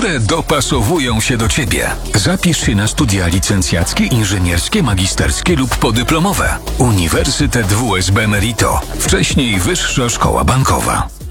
które dopasowują się do Ciebie. Zapisz się na studia licencjackie, inżynierskie, magisterskie lub podyplomowe. Uniwersytet WSB Merito. Wcześniej Wyższa Szkoła Bankowa.